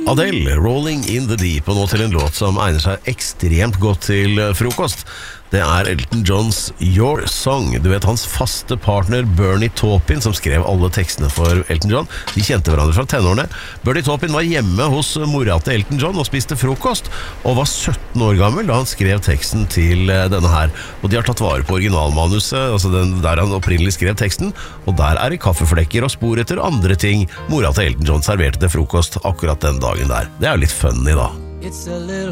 Adele, Rolling in the Deep, og nå til en låt som egner seg ekstremt godt til frokost. Det Elton Johns Your Song. Du vet hans faste partner Bernie Taupin, som skrev alle tekstene for Elton John. De kjente hverandre fra tenårene. Bernie Taupin var hjemme hos mora til Elton John og spiste frokost, og var 17 år gammel da han skrev teksten til denne her. Og de har tatt vare på originalmanuset, altså der han opprinnelig skrev teksten, og der det kaffeflekker og spor etter andre ting mora til Elton John serverte til frokost akkurat den dagen der. Det jo litt funny da.